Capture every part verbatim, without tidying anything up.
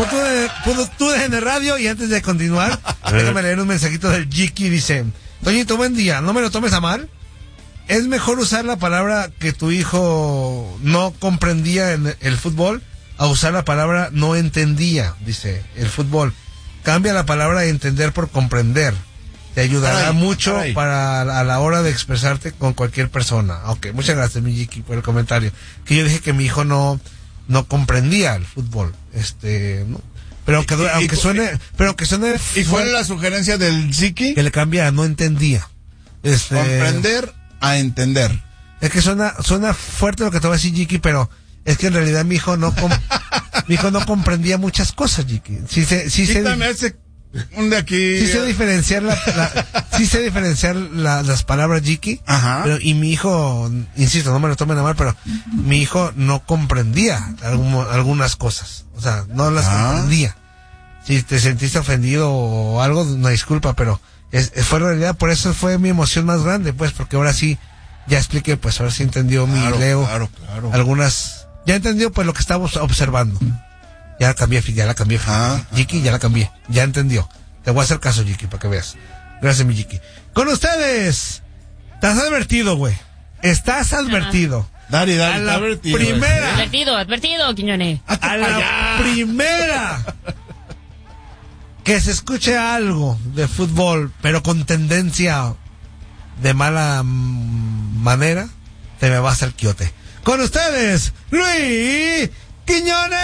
Tú en el radio y antes de continuar, déjame leer un mensajito del Jiki. Dice: Toñito, buen día, no me lo tomes a mal. Es mejor usar la palabra que tu hijo no comprendía en el fútbol a usar la palabra no entendía, dice, el fútbol. Cambia la palabra entender por comprender. Te ayudará ay, mucho ay. para a la hora de expresarte con cualquier persona. Ok, muchas gracias, mi Jiki, por el comentario. Que yo dije que mi hijo no no comprendía el fútbol. Este, ¿no? Pero que, y, aunque y, suene, y, pero que suene. ¿Y fue la sugerencia del Ziki? Que le cambia a no entendía. Este, comprender a entender. Es que suena, suena fuerte lo que te voy a decir, Jiki, pero es que en realidad mi hijo no, com, mi hijo no comprendía muchas cosas, Jiki. Sí se, sí se, ese, un de aquí. Sí sé diferenciar la, la sí sé diferenciar la, las palabras, Jiki. Ajá. Pero, y mi hijo, insisto, no me lo tomen a mal, pero mi hijo no comprendía algún, algunas cosas. O sea, no las ah. comprendía. Si te sentiste ofendido o algo, una disculpa, pero es, fue la realidad. Por eso fue mi emoción más grande, pues, porque ahora sí, ya expliqué, pues, ahora sí entendió claro, mi Leo. Claro, claro. Algunas, ya entendió, pues, lo que estábamos observando. Ya la cambié, ya la cambié. Ah, Jiki, ya la cambié. Ya entendió. Te voy a hacer caso, Jiki, para que veas. Gracias, mi Jiki. Con ustedes, estás advertido, güey. Estás advertido. Dale, dale, a la advertido. Primera. Advertido, advertido, Quiñones. A la primera que se escuche algo de fútbol, pero con tendencia de mala manera, te me vas al quiote. Con ustedes, Luis Quiñones.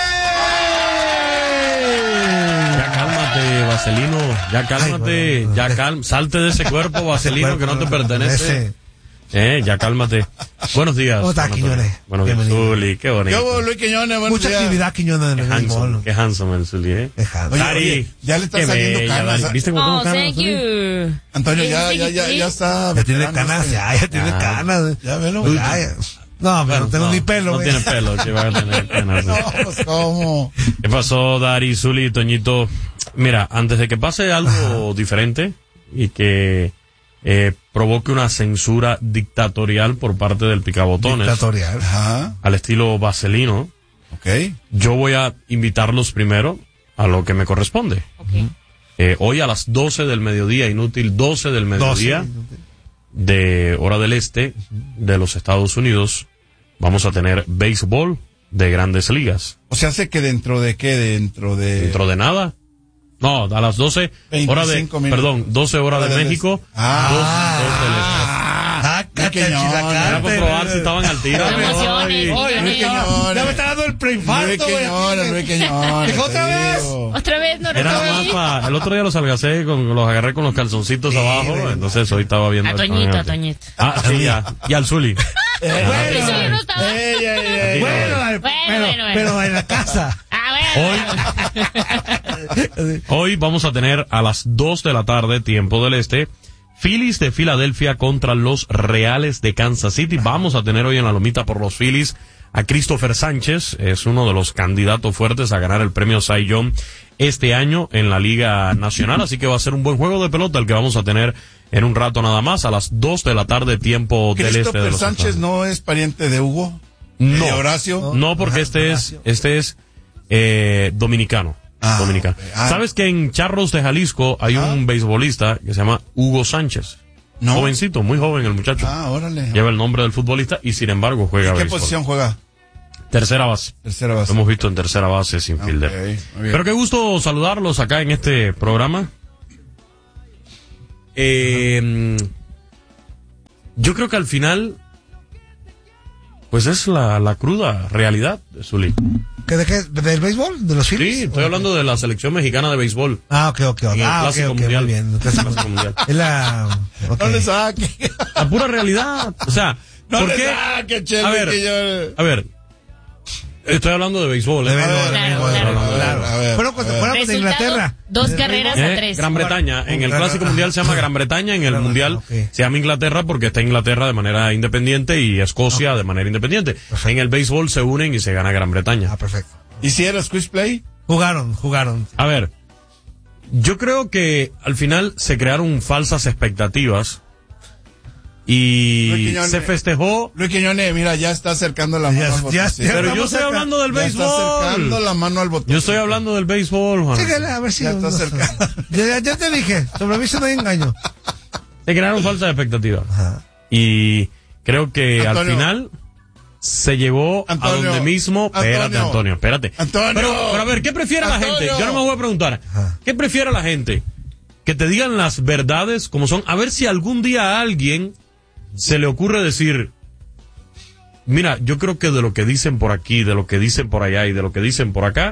Ya cálmate, Vaselino. Ya cálmate. Ay, bueno, ya cal... Salte de ese cuerpo, Vaselino, que no te pertenece. Eh, ya cálmate. Buenos días. ¿Cómo estás, Quiñones? Buenos días, Zuli. Qué bonito. Yo, Luis Quiñones, buenos Mucha días. actividad, Quiñones, en el handsome, qué handsome el Zuli, ¿eh? Oye, ya le está saliendo canas. ¿Viste cómo oh, canas, thank you. Antonio, ya, ya, ya, ya está. Ya tiene canas, ya, ya tiene canas. Ya velo. Ya, ya. No, pero no tengo no, ni pelo, No güey. tiene pelo, que va a tener canas. No, pues, ¿cómo? ¿Qué pasó, Dari, Zuli, Toñito? Mira, antes de que pase algo Ajá. diferente y que eh, provoque una censura dictatorial por parte del picabotones. Dictatorial. Ajá. Al estilo Vaselino. Ok. Yo voy a invitarlos primero a lo que me corresponde. Okay. Eh, hoy a las doce del mediodía, inútil, doce del mediodía, doce. De hora del este de los Estados Unidos, vamos a tener béisbol de Grandes Ligas. O sea, ¿hace que dentro de qué? Dentro de... Dentro de nada. No, a las doce, hora de, minutos. Perdón, doce hora de México, ah, dos, dos del este. Ah, Era para probar si estaban al tiro. Ya me está dando el preinfarto, güey. Luis Quiñones. ¿Otra vez? Otra vez, no Era más pa, el otro día los algacé, con, los agarré con los calzoncitos sí, abajo, güey. Entonces hoy estaba viendo. A Toñito, a Toñito. Ah, sí, ya. Y al Zuli. Bueno, pero en la casa. Hoy, hoy vamos a tener a las dos de la tarde, tiempo del este, Phillies de Filadelfia contra los Reales de Kansas City. Vamos a tener hoy en la lomita por los Phillies a Christopher Sánchez, es uno de los candidatos fuertes a ganar el premio Cy Young este año en la Liga Nacional, así que va a ser un buen juego de pelota el que vamos a tener en un rato nada más, a las dos de la tarde, tiempo del este de los Sánchez Estados. ¿No es pariente de Hugo? No, ¿De Horacio? No, porque este es, este es eh, dominicano. Ah, dominicano. Okay. Ah. ¿Sabes que en Charros de Jalisco hay ah. un beisbolista que se llama Hugo Sánchez? No. Jovencito, muy joven el muchacho. Ah, órale. Lleva el nombre del futbolista y sin embargo juega ¿En qué béisbol. posición juega? Tercera base. Tercera base. Lo hemos visto en tercera base sin okay, fielder. Pero qué gusto saludarlos acá en este programa. Eh, yo creo que al final, pues es la, la cruda realidad, Zuli. ¿Que de qué? ¿Del béisbol? ¿De los Phillies? Sí, estoy hablando de la selección mexicana de béisbol. Ah, ok, ok. En el ah, Clásico okay, okay, Mundial. Muy bien. El Clásico Mundial. Es la... Okay. No le saque. La pura realidad. O sea, no ¿por le qué? saque, Chelo, a ver, que yo... a ver. Estoy hablando de béisbol, ¿eh? De béisbol, claro, béisbol, claro, claro, claro. A ver, fueron contra, fueron contra Inglaterra. Dos carreras ¿Eh? a tres. Gran Bretaña. En el Clásico Mundial se llama Gran Bretaña, en el Claro, Mundial okay. se llama Inglaterra porque está Inglaterra de manera independiente y Escocia okay. de manera independiente. Perfecto. En el béisbol se unen y se gana Gran Bretaña. Ah, perfecto. ¿Y si era squeeze play? Jugaron, jugaron. A ver, yo creo que al final se crearon falsas expectativas y Luis Quiñones. se festejó. Luis Quiñones, mira, ya está acercando la mano Ya- al ya- botoncito. ya Pero yo estamos estoy acá. hablando del Ya está acercando béisbol. la mano al botón. Yo estoy hablando del béisbol, Juan. Síguele, a ver si. Ya está no sé. cerca. Ya, ya- ya te dije, sobre mí no hay engaño. Se crearon falsas expectativas. Ajá. Y creo que Antonio. al final se llegó Antonio. a donde mismo. Espérate, Antonio. Antonio, espérate. Antonio. Pero, pero a ver, ¿qué prefiere la Antonio. gente? Yo no me voy a preguntar. ¿Qué prefiere la gente? Que te digan las verdades como son. A ver si algún día a alguien se le ocurre decir, mira, yo creo que de lo que dicen por aquí, de lo que dicen por allá y de lo que dicen por acá,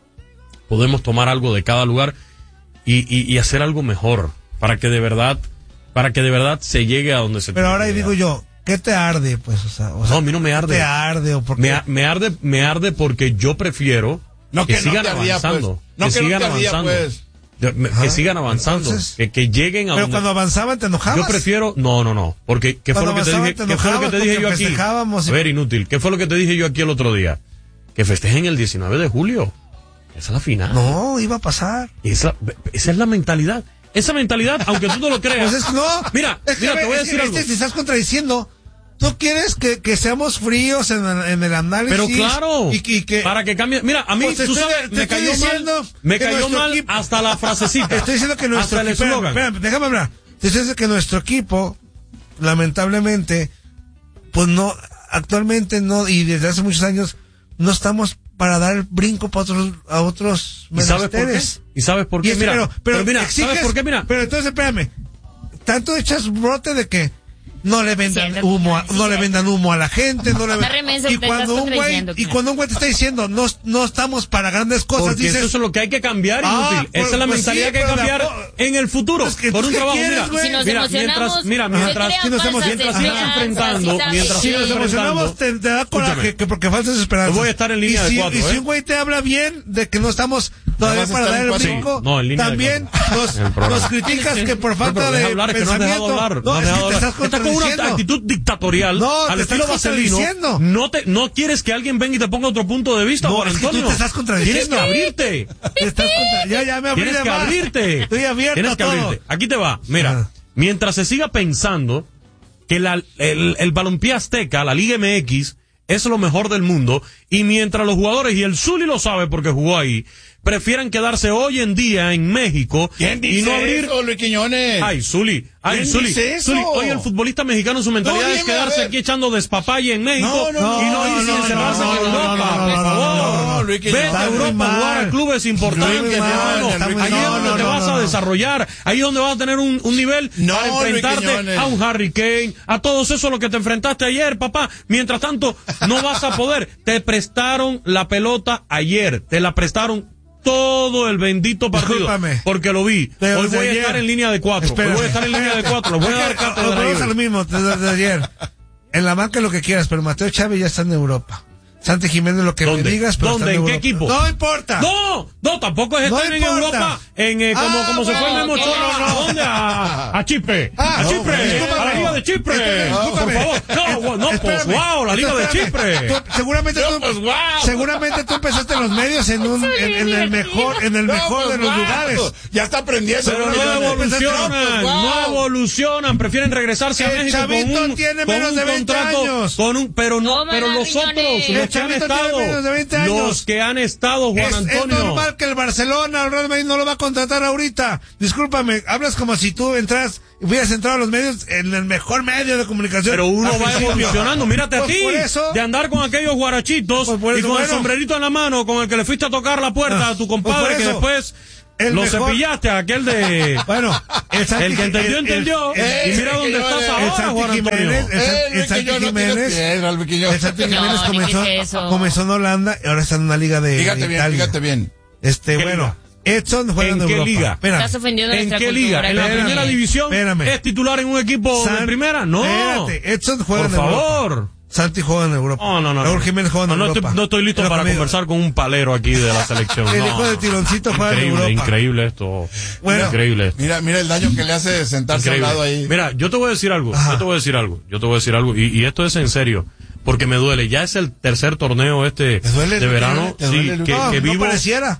podemos tomar algo de cada lugar y, y, y hacer algo mejor para que de verdad, para que de verdad se llegue a donde se Pero tiene ahora que ahí digo llegar. yo, ¿qué te arde? Pues, o sea, o sea, No, a mí no me ¿qué arde. te arde o por qué? Me, a- me arde, me arde porque yo prefiero No, que, que no sigan te ardía, avanzando, pues. No, que, que no sigan te ardía, avanzando, pues. De- me- Ajá. que sigan avanzando, Entonces, que, que lleguen a Pero donde- cuando avanzaban te enojabas. yo prefiero, no, no, no, porque ¿qué fue Cuando lo que te avanzaban dije? te ¿Qué fue lo que te enojabas dije yo porque aquí? festejábamos y- A ver, inútil, ¿qué fue lo que te dije yo aquí el otro día? Que festejen el diecinueve de julio. Esa es la final. No, iba a pasar. Esa, esa es la mentalidad. Esa mentalidad, aunque tú no lo creas. Pues es, no. Mira, es que, mira, te voy a es que, decir algo. este, te estás contradiciendo. Tú quieres que, que seamos fríos en el, en el análisis. Pero claro, Y, y que. para que cambie. Mira, a mí, Pues te tú estoy- sabes, te me estoy cayó diciendo mal, me que cayó nuestro mal equipo- hasta la frasecita. Estoy diciendo que nuestro hasta el equipo. eslogan. Espérame, espérame, déjame hablar. Te estoy diciendo que nuestro equipo, lamentablemente, pues no, actualmente no, y desde hace muchos años, no estamos para dar el brinco para otros, a otros ¿Y sabes por qué? menesteres. ¿Y sabes por Y qué? es- Mira, pero, pero, pero mira, exiges- ¿sabes por qué? Mira, Pero entonces, espérame. Tanto echas brote de que no le vendan Cierto, humo, a, sí, no le cierto. vendan humo a la gente, no le Una ven- remesa, y te cuando estás un güey, contradiciendo, y claro. cuando un güey te está diciendo no, no estamos para grandes cosas, porque dices, eso es lo que hay que cambiar, Ah, inútil. pues- Esa es la pues mentalidad sí, que hay que pero de cambiar a po- en el futuro. Pues que por tú un qué trabajo, quieres, mira, güey. Si nos mira, emocionamos, mientras, mira, se mientras, crean si nos falsas mientras sigas esperanzas, enfrentando, y sabes, mientras sí. sigas si nos emocionamos, enfrentando, te, te da coraje, escúchame. que porque falsas esperanzas. Yo voy a estar en línea y de si, cuatro, Y si ¿eh? un güey te habla bien de que no estamos todavía vas a para estar dar en el cuatro. brinco, Sí, no, en línea de también cuatro. nos, En el programa. nos criticas que por No, falta pero de deja hablar, es que no has dejado pensamiento. hablar. No, has es dejado que te hablar. estás Estás con una contradiciendo. actitud dictatorial No, al te estilo estás vaselino. contradiciendo. No te, no quieres que alguien venga y te ponga otro punto de vista, No, Juan es que tú Antonio. te estás contradiciendo. Tienes que abrirte. Te estás contra- ya, ya me abrí Tienes de que más. abrirte. Estoy abierto Tienes a que todo. abrirte. Aquí te va. Mira, Ajá. mientras se siga pensando que la, el, el balompié azteca, la Liga M X, es lo mejor del mundo, y mientras los jugadores, y el Zuli lo sabe porque jugó ahí, prefieran quedarse hoy en día en México ¿Quién dice y no abrir... eso, Luis Quiñones? Ay, Zuli, ay, ¿Quién Zuli, dice eso? Zuli, hoy el futbolista mexicano su mentalidad No, es dime, a quedarse ver. aquí echando despapalle en México No, no, y no, no, irse no, y encerrarse no, en no, Europa, no, no, no, por no, no, favor. no, Luis Quiñones. Vete a Está muy Europa a jugar mal. a clubes importantes, Muy mal, hermano. está muy Ahí mal. es donde No, te no, vas no, a no. desarrollar, ahí es donde vas a tener un, un nivel No, para Luis enfrentarte Quiñones. a un Harry Kane, a todos esos los que te enfrentaste ayer, papá. Mientras tanto, no vas a poder. Te prestaron la pelota ayer, te la prestaron todo el bendito partido. Discúlpame. Porque lo vi. Pero Hoy voy desde a ayer- estar en línea de cuatro. Hoy Espérame. voy a estar en línea de cuatro. Les voy a dar Es que, cátedra o- ahí. vamos a lo mismo, desde, desde ayer. En la banca lo que quieras, pero Mateo Chávez ya está en Europa. Santi Jiménez lo que ¿Dónde? me digas, pero ¿Dónde? está ¿En qué Europa. equipo? No importa. No, no, tampoco es No estar en importa. Europa, en eh, como, Ah, como se fue el bueno, Memo que Ochoa, no. ¿a dónde? A, a Chipre, Ah, a no, Chipre, discúlpame. a la Liga de Chipre, Espérame, por discúlpame. favor. No, no, pues Espérame. wow, la Liga de Espérame. Chipre. Tú- seguramente tú, pues, wow. seguramente tú empezaste en los medios en un, en, en el mejor, en el No, mejor pues, de los wow. lugares. Ya está aprendiendo. Pero Luis no Quiñones. evolucionan, Wow. no evolucionan, prefieren regresarse a El México con chavito un, tiene con menos un de veinte contrato, años. con un, pero no, Toma, pero los riñones. otros, los El que han chavito tiene estado, menos de veinte años. los que han estado, Juan Es, es Antonio. normal que el Barcelona, el Real Madrid no lo va a contratar ahorita. Discúlpame, hablas como si tú entras, hubieras entrado a los medios en el mejor medio de comunicación. Pero uno al va principio. evolucionando, mírate a Pues ti, por eso- de andar con aquellos guarachitos Pues por y eso, con el bueno. sombrerito en la mano con el que le fuiste a tocar la puerta Ah, a tu pues compadre por que eso, después el lo mejor- cepillaste a aquel de... Bueno, el, Santi- el que entendió, el- el- entendió. el- y mira el dónde que yo- estás el ahora, Santi Juan Antonio. Jiménez, el, Eh, San- el Luis Santi Quiñones no tiene Jiménez, piedra, Luis Quiñones. el Santi No, Jiménez ni comenzó, qué es eso. comenzó en Holanda y ahora está en una liga de, Fíjate de bien, Italia. fíjate bien. Este, ¿Qué bueno, liga? Edson juega en, ¿En qué Europa. liga? Espérame. Estás ofendiendo ¿En nuestra qué cultura. liga? ¿En la Espérame, primera división? espérame. ¿Es titular en un equipo San- de primera? No. Espérate, Edson juega Por en Europa. favor. Santi juega en Europa. No, no, no. Raúl no. Jiménez juega en no, no Europa. estoy, no estoy listo Pero para conmigo- conversar con un palero aquí de la selección. El No. hijo de Tironcito juega en Increíble, Europa. increíble esto. Bueno. increíble esto. Mira, mira el daño que le hace sentarse Increíble. al lado ahí. Mira, yo te voy a decir algo, Ajá. yo te voy a decir algo, yo te voy a decir algo, y, y esto es en serio, porque me duele, ya es el tercer torneo este ¿Te duele, de Luis verano, Quiñones? ¿Te sí, duele, Luis? que, No, que no vivo, pareciera.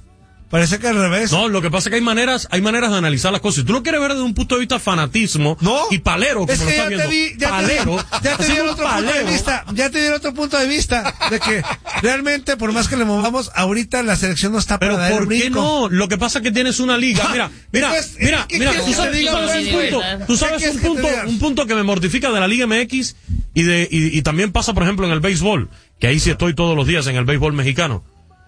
Parece que al revés. No, lo que pasa es que hay maneras, hay maneras de analizar las cosas. Si tú lo quieres ver desde un punto de vista fanatismo No. y palero, como Es lo que estás ya viendo. te di, ya palero, te di, ya te di haciendo el un otro punto de palero. vista, ya te di el otro punto de vista de que realmente por más que le movamos, ahorita la selección no está para Pero dar el ¿por qué brinco. no? Lo que pasa es que tienes una liga. Mira, mira, Entonces, mira, ¿qué mira, quieres tú que te sabes, diga, tú sabes pues? un punto, tú ¿Qué sabes quieres un que te punto, diga? un punto que me mortifica de la Liga M X y de y, y también pasa, por ejemplo, en el béisbol, que ahí sí estoy todos los días en el béisbol mexicano.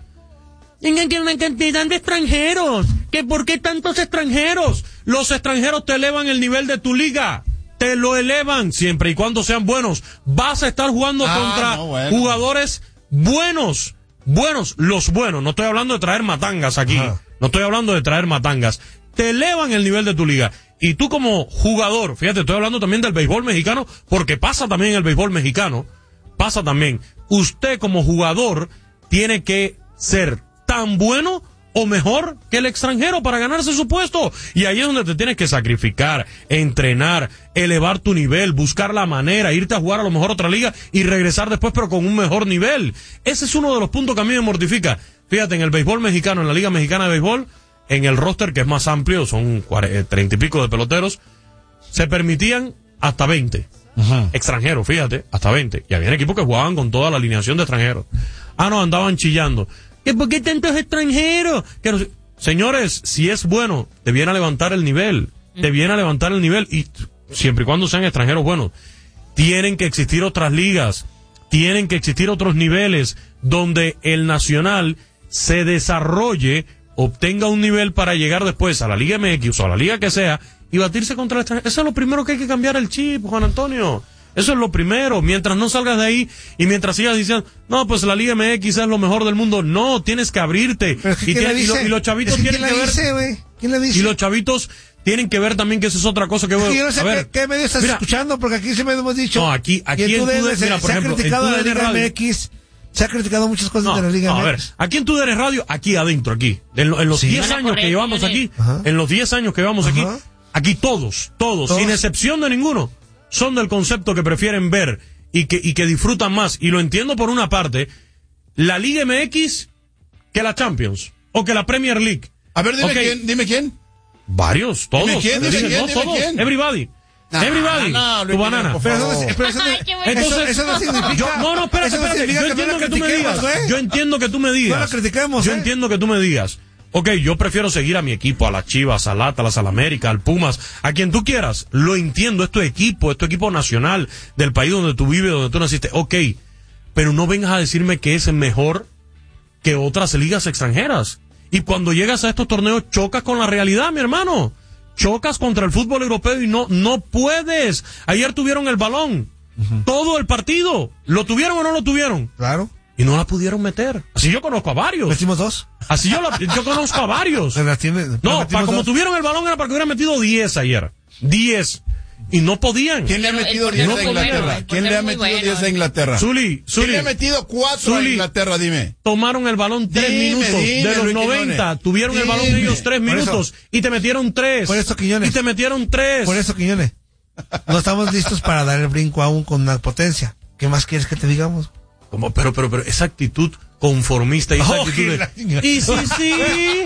Tengan que una cantidad de extranjeros. ¿Que por qué tantos extranjeros? Los extranjeros te elevan el nivel de tu liga. Te lo elevan siempre y cuando sean buenos. Vas a estar jugando Ah, contra no, bueno. jugadores buenos. Buenos, los buenos. No estoy hablando de traer matangas aquí. Ajá. No estoy hablando de traer matangas. Te elevan el nivel de tu liga. Y tú como jugador, fíjate, estoy hablando también del béisbol mexicano, porque pasa también en el béisbol mexicano. Pasa también. Usted como jugador tiene que ser tan bueno o mejor que el extranjero para ganarse su puesto. Y ahí es donde te tienes que sacrificar, entrenar, elevar tu nivel, buscar la manera, irte a jugar a lo mejor otra liga y regresar después pero con un mejor nivel. Ese es uno de los puntos que a mí me mortifica. Fíjate, en el béisbol mexicano, en la Liga Mexicana de Béisbol, en el roster que es más amplio, son treinta y pico de peloteros, se permitían hasta veinte. Ajá. Extranjeros, fíjate, hasta veinte. Y había equipos que jugaban con toda la alineación de extranjeros. Ah, no, andaban chillando. ¿Que por qué tantos extranjeros? Que no sé. Señores, si es bueno, te viene a levantar el nivel. Te viene a levantar el nivel. Y siempre y cuando sean extranjeros buenos. Tienen que existir otras ligas. Tienen que existir otros niveles donde el nacional se desarrolle, obtenga un nivel para llegar después a la Liga M X o a la liga que sea y batirse contra el extranjero. Eso es lo primero que hay que cambiar el chip, Juan Antonio. Eso es lo primero. Mientras no salgas de ahí y mientras sigas diciendo, no, pues la Liga M X es lo mejor del mundo. No, tienes que abrirte. Pero es que y, ¿quién tiene- le y lo- dice? y los chavitos Es que tienen ¿quién que le ver. dice, güey? ¿Quién le dice? Y los chavitos tienen que ver también que eso es otra cosa que Es voy que yo no sé a ver. qué, qué medio estás mira, escuchando, porque aquí siempre hemos dicho. No, aquí- aquí y en en tu- TUDN se, mira, por se ejemplo, ha criticado en a la TUDN Liga Radio. M X, se ha criticado muchas cosas No, de la Liga no, a M ver, X. aquí en tu D N Radio, aquí adentro, aquí. En, lo- en los Sí. diez Van a años correr, que llevamos señores. aquí, Ajá. en los diez años que llevamos aquí, Ajá. aquí todos, todos, Todos. sin excepción de ninguno, son del concepto que prefieren ver y que, y que disfrutan más. Y lo entiendo por una parte, la Liga M X que la Champions o que la Premier League. A ver, dime Ok. quién, dime quién. Varios, todos. Dime quién, Te dime dije, quién, no, dime todos, quién. Everybody. No, Everybody. no, no, tu Luis banana. Miguel, por Pero eso, favor. no- pero eso, no- Ay, qué bueno. Entonces, eso, eso no significa. Yo, no, no, espérate, eso no espérate. significa Yo que no entiendo la que tú me critiquemos, digas. ¿eh? Yo entiendo que tú me digas. No la critiquemos, Yo ¿eh? entiendo que tú me digas. Ok, yo prefiero seguir a mi equipo, a las Chivas, al Atlas, al América, al Pumas, a quien tú quieras. Lo entiendo, es tu equipo, es tu equipo nacional del país donde tú vives, donde tú naciste. Ok, pero no vengas a decirme que es mejor que otras ligas extranjeras. Y cuando llegas a estos torneos chocas con la realidad, mi hermano. Chocas contra el fútbol europeo y no, no puedes. Ayer tuvieron el balón. Todo el partido. ¿Lo tuvieron o no lo tuvieron? Claro. Y no la pudieron meter. Así yo conozco a varios. Metimos dos. Así yo, la- yo conozco a varios. Se las tiene- No, metimos para como dos. tuvieron el balón era para que hubieran metido diez ayer. diez. Y no podían. ¿Quién le ha Pero el metido portero diez a es muy bueno, Inglaterra? el ¿Quién le portero ha es muy metido bueno. diez a Inglaterra? Zuli, ¿Quién le ha Zuli, metido cuatro a Zuli. Inglaterra? Dime. tomaron el balón tres Dime, minutos. dime, de los Luis noventa, Quiñones. tuvieron el balón Dime. ellos tres Por eso- minutos. Y te metieron tres. Por eso, Quiñones. Y te metieron tres. Por eso, Quiñones, no estamos listos para dar el brinco aún con una potencia. ¿Qué más quieres que te digamos? Como, pero, pero, pero, esa actitud conformista y esa Oh, actitud de, la chingada. y sí, sí.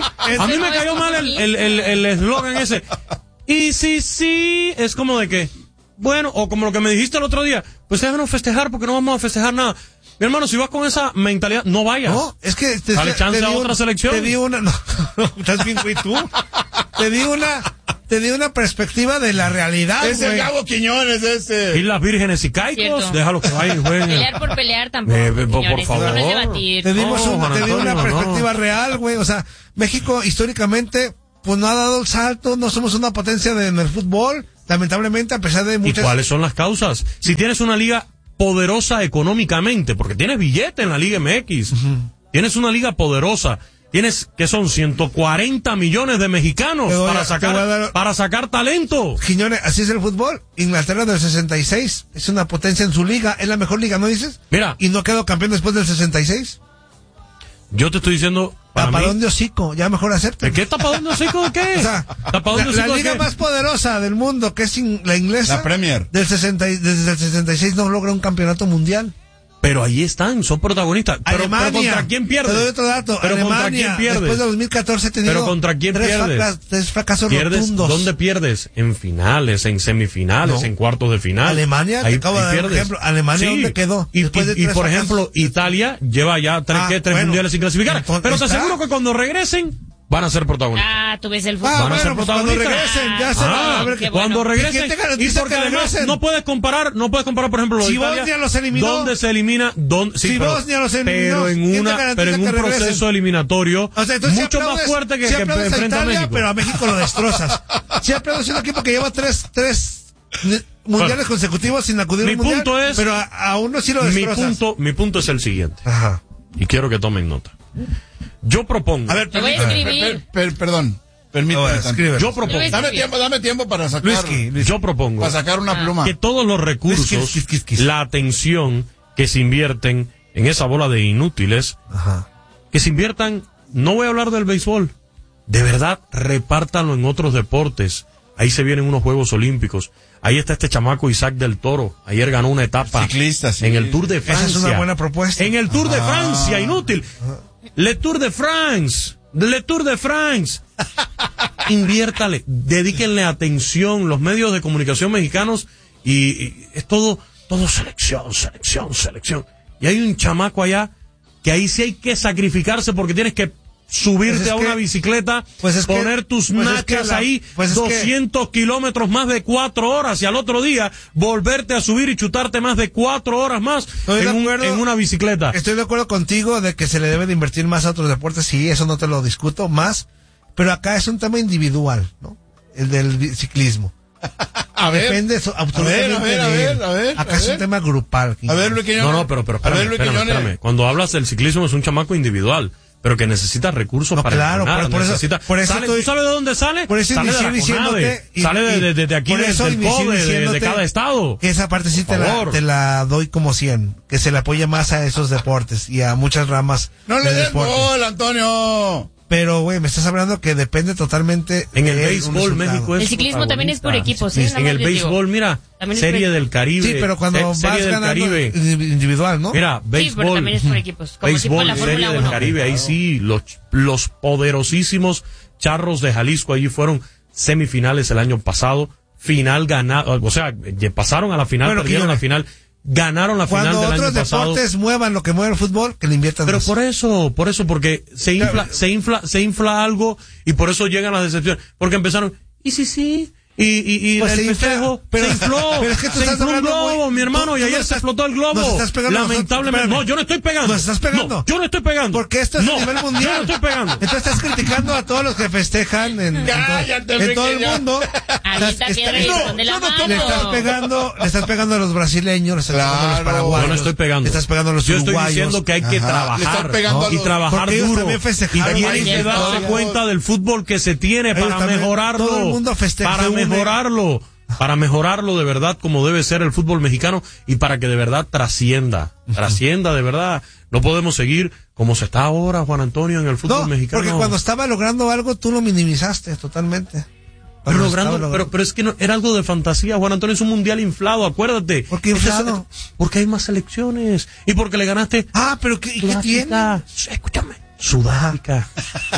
A mí me cayó mal el el el el eslogan ese. Y sí, sí. Es como de que, bueno, o como lo que me dijiste el otro día, pues déjanos festejar porque no vamos a festejar nada. Mi hermano, si vas con esa mentalidad, no vayas. No, es que te, Dale chance te a di un- otra selección. Te di una, no, no, estás bien, güey, tú. Te di una, te di una perspectiva de la realidad, Es el güey. Gabo Quiñones ese. Islas Vírgenes y Caicos, Cierto. déjalos que vayan y jueguen. Pelear por pelear tampoco. Eh, por- por señores, favor. eso no es debatir. Te dimos No, un- Juan te di una Antonio, no. perspectiva real, güey. O sea, México históricamente, pues no ha dado el salto, no somos una potencia de, en el fútbol, lamentablemente, a pesar de ¿Y muchas. cuáles son las causas? Si tienes una liga poderosa económicamente, porque tienes billete en la Liga M X, tienes una liga poderosa, tienes que son ciento cuarenta millones de mexicanos Te voy a- para te sacar voy a dar- para sacar talento. Quiñones, así es el fútbol. Inglaterra del sesenta y seis es una potencia en su liga, es la mejor liga, ¿no dices? Mira, Y no quedó campeón después del sesenta y seis. yo te estoy diciendo, para Tapadón mí, de hocico, ya mejor acepta. ¿de qué tapadón de hocico de qué? O sea, ¿Tapadón la, de la hocico de liga qué? más poderosa del mundo, que es in- la inglesa, La Premier. del sesenta y- desde el sesenta y seis no logra un campeonato mundial. Pero ahí están, son protagonistas. Pero, Alemania, pero ¿contra quién pierde? Te doy otro dato. Pero Alemania, ¿contra quién pierdes? después de dos mil catorce ha tenido Pero ¿contra quién tres, pierdes? fracas- tres fracasos ¿Pierdes? rotundos. ¿Dónde pierdes? En finales, en semifinales, No. en cuartos de final. Alemania, te acabo de dar un ejemplo. Alemania, ¿dónde quedó? Y, Después de y- y, tres por fracasos. ejemplo, Italia lleva ya tres, Ah, ¿qué? tres bueno. mundiales sin clasificar. Entonces, Pero te está. aseguro que cuando regresen, van a ser protagonistas. Ah, tú ves el fútbol. Ah, Van a ser bueno, pues cuando protagonistas. regresen, ya se Ah, va a ver qué que bueno. Cuando ¿Y quién regresen, te y garantiza porque que además regresen? no puedes comparar, no puedes comparar, por ejemplo, lo de Si Italia, Bosnia los eliminó. ¿dónde se elimina? ¿Dónde, sí, Si pero, Bosnia los eliminó, pero en ¿quién te una, garantiza pero en que un regresen? proceso eliminatorio O sea, entonces mucho si más aplaudes- fuerte que, si que aplaudes a enfrenta a Italia, México. pero a México lo destrozas. Si aplaudes a un equipo que lleva tres, tres ne- mundiales Bueno, consecutivos sin acudir a mi un mundial, punto es- pero a, a uno sí lo mi destrozas. punto, mi punto es el siguiente, Ajá. y quiero que tomen nota. Yo propongo, A ver, Te voy a permítame, escribir. per- per- perdón, permítame. Ahora, tantito. escribe. yo propongo, Luis- Dame tiempo, dame tiempo para sacar, Luisky, Luis- yo propongo para sacar una Ah. pluma. que todos los recursos, Quis, quis, quis, quis. la atención que se invierten en esa bola de inútiles, Ajá. que se inviertan, no voy a hablar del béisbol, de verdad, repártanlo en otros deportes. Ahí se vienen unos Juegos Olímpicos. Ahí está este chamaco Isaac del Toro. Ayer ganó una etapa Ciclista, sí. en el Tour de Esa Francia. es una buena propuesta. En el Tour de Ah. Francia, inútil. Le Tour de France. Le Tour de France. Inviértale, dedíquenle atención los medios de comunicación mexicanos y, y es todo, todo selección, selección, selección. Y hay un chamaco allá que ahí sí hay que sacrificarse porque tienes que subirte Pues es a una que- bicicleta, pues es que- poner tus pues es que nachas la- ahí, pues es que- doscientos kilómetros más de cuatro horas y al otro día volverte a subir y chutarte más de cuatro horas más Estoy de en, un- acuerdo. en una bicicleta. Estoy de acuerdo contigo de que se le debe de invertir más a otros deportes, sí, eso no te lo discuto, más, pero acá es un tema individual, ¿no? El del bi- ciclismo. A ver, Depende so- absolutamente a ver, a de ver, él. a ver, Acá a es un ver. tema grupal. a ver, Luis Quiñones. No, no, pero, pero A ver, espérame, Luis espérame, Quiñones. espérame. Cuando hablas del ciclismo es un chamaco individual, pero que necesita recursos No, para claro, entrenar, por- por eso- necesita- por eso sale- estoy- ¿Tú sabes de dónde sale? Por eso sale de la inicié CONADE, diciéndote y- sale de, y- de, de, de aquí, por del, eso del inicié CODE, de, de diciéndote cada estado. que esa parte sí te Por la, favor. te la doy como cien, que se le apoya más a esos deportes y a muchas ramas No le de des deporte. gol, Antonio. Pero, güey, me estás hablando que depende totalmente En el de un béisbol, resultado. México es El ciclismo también es por protagonista. equipos, ¿eh? Nada En más el les digo. béisbol, mira, También es Serie por- del Caribe. Sí, pero cuando se- vas Serie del ganando Caribe. individual, ¿no? Mira, Sí, béisbol. pero también es por equipos. Como tipo béisbol, la Serie Fórmula del uno. Caribe, ahí sí, los, los poderosísimos Charros de Jalisco, allí fueron semifinales el año pasado, final ganado, o sea, eh, pasaron a la final, Bueno, perdieron la Quiñones, final, ganaron la final Cuando del otros año pasado. deportes muevan lo que mueve el fútbol, que le inviertan Pero más. por eso, por eso, porque se infla, se infla, se infla algo y por eso llegan las decepciones. Porque empezaron, y sí, sí, y, y, y Pues el se infla, festejo pero- se infló, pero es que tú se estás infló un hablando globo, muy- mi hermano, tú- y tú ayer nos se estás- explotó el globo. nos estás pegando a nosotros. Lamentablemente, Espérame. no, yo no estoy pegando. Nos estás pegando. No, yo no estoy pegando. Porque esto es no, a nivel mundial. Yo no estoy pegando. Entonces estás criticando a todos los que festejan en, en todo- Cállate, en todo el Enrique, ya. mundo. Avienta Estás- piedra estás- y no, esconde la yo no mano. le estás pegando, le estás pegando a los brasileños, le estás pegando a los Claro. paraguayos. Yo no estoy pegando. Le estás pegando a los Yo estoy uruguayos. diciendo que hay que Ajá. Le trabajar estás pegando a y los- trabajar porque ellos duro. también Y festejaron tienen ahí que en darse todo. cuenta del fútbol que se tiene Ellos para también, mejorarlo. todo el mundo festeja, para se une. mejorarlo. Para mejorarlo de verdad como debe ser el fútbol mexicano y para que de verdad trascienda. Trascienda de verdad. No podemos seguir como se está ahora, Juan Antonio, en el fútbol No, mexicano. porque cuando estaba logrando algo, tú lo minimizaste totalmente. Pero, Cuando logrando, estaba pero, pero es que no, era algo de fantasía, Juan Antonio, es un mundial inflado, acuérdate. ¿Por qué inflado? Ese- porque hay más selecciones y porque le ganaste Ah, pero ¿qué, ¿y qué tiene? Sudáfrica. Escúchame. Sudáfrica.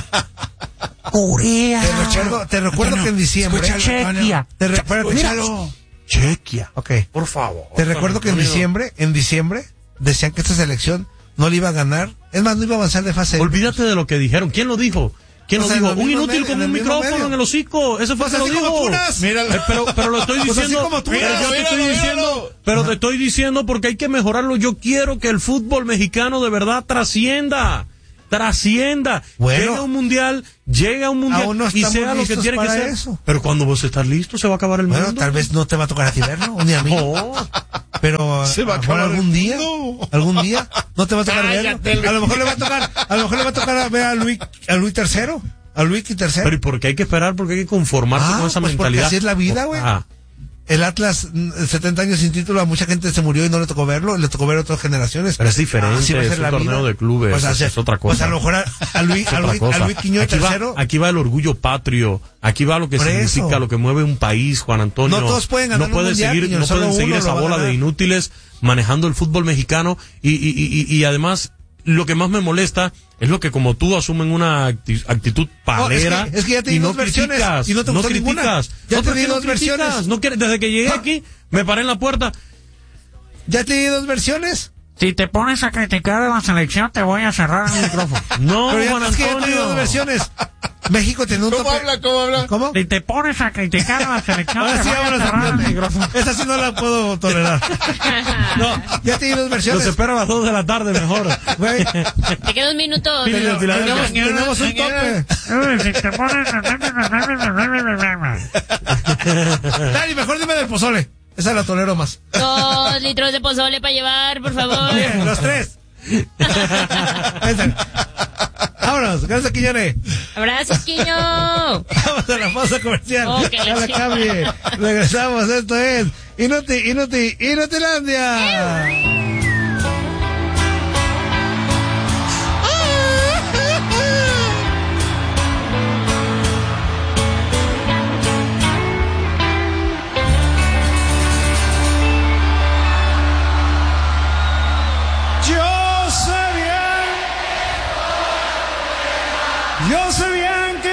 Corea. Te recuerdo, te recuerdo Antonio, que en diciembre. escúchalo, Antonio. Te recuerdo, Escúchalo. Chequia. Ok. Por favor. Te recuerdo que en Antonio. diciembre, en diciembre, decían que esta selección no le iba a ganar. Es más, no iba a avanzar de fase. Olvídate de lo que dijeron. ¿Quién lo dijo? ¿Quién O lo sea, en dijo? el Un mismo inútil medio, con en un el mismo micrófono medio. en el hocico. Ese fue Pues el que así lo como dijo. Puras. Míralo. Eh, pero, pero lo estoy Pues así diciendo. como tú. pero Míralo, yo te estoy míralo, diciendo. míralo. Pero te estoy diciendo porque hay que mejorarlo. Yo quiero que el fútbol mexicano de verdad trascienda. Trascienda. Bueno. Llega a un mundial, llega a un mundial Aún no y estamos sea lo que listos tiene que para ser. eso. Pero cuando vos estás listo, se va a acabar el Bueno, mundo. tal vez no te va a tocar a ti verlo, ni a mí. No. Pero Se va a a lo mejor acabar algún el día, mundo. algún día no te va a tocar Cállate, verlo. A lo mejor le va a tocar, a lo mejor le va a tocar a ver a Luis, a Luis tercero, a Luis y tercero. Pero ¿y por qué hay que esperar? Porque hay que conformarse Ah, con esa pues porque mentalidad. así es la vida, güey. Ah. el Atlas, mm, setenta años sin título, a mucha gente se murió y no le tocó verlo, le tocó ver a otras generaciones. Pero es diferente, Así va a ser es un la torneo vida. de clubes, Pues, es- así- es otra cosa. Pues a lo mejor a, a Luis, Es a otra Luis, cosa. a Luis Quiñones Aquí va, tercero. aquí va el orgullo patrio, aquí va lo que Por significa, eso. lo que mueve un país, Juan Antonio. No todos pueden ganar No puede un mundial, seguir, Quiñones, no solo pueden seguir uno esa lo va a bola de ganar. inútiles manejando el fútbol mexicano y, y, y, y, y además lo que más me molesta es lo que como tú asumen una acti- actitud palera Oh, es que- es que ya te di y no dos versiones criticas, y no te gustó criticas. ninguna. Ya No, te ¿por di qué no dos criticas? versiones. No quieres- desde que llegué aquí me paré en la puerta. ¿Ya te di dos versiones? Si te pones a criticar a la selección, te voy a cerrar el micrófono. No, Pero ya, Juan es que ya te di Antonio. dos versiones. México tiene un ¿Cómo tope. habla? ¿Cómo habla? ¿Cómo? Si te pones a criticar a la selección, Ahora te sí, voy a vámonos cerrar el a micrófono. Esa sí no la puedo tolerar. No, ya te di dos Los versiones. espero a las dos de la tarde mejor. Güey, Te queda un minuto. Phillies de Filadelfia. tenemos, tenemos un tope. Uy, si te pones Dani, mejor dime del pozole. Esa la tolero más. Dos litros de pozole para llevar, por favor. Bien, los tres. Ese. Vámonos, gracias, Quiñones. Abrazos, Quiño. Vamos a la pausa comercial. Oh, que Ya la la chica. cambie. Regresamos, esto es Inuti, Inuti, Inutilandia. Yo sé bien, yo sé bien